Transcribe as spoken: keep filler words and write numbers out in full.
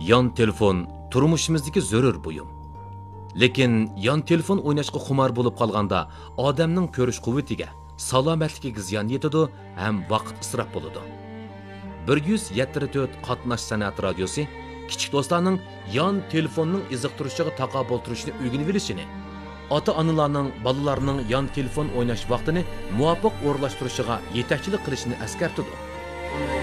Yon telefon turmushimizdagi zarur buyum. Lekin yon telefon o'ynashga xumor bo'lib qolganda odamning ko'rish quvvatiga, salomatligiga ziyon yetadi ham vaqt isrof bo'ladi. bir yuz yetmish to'rt qatnash san'at radiosi kichik do'stlarning yon telefonning iziqtirishiga taqobil turishni o'rganib olishini, ota-onalarning bolalarning yon telefon o'ynash vaqtini muvofiq o'rlashtirishiga yetakchilik qilishni eskartadi.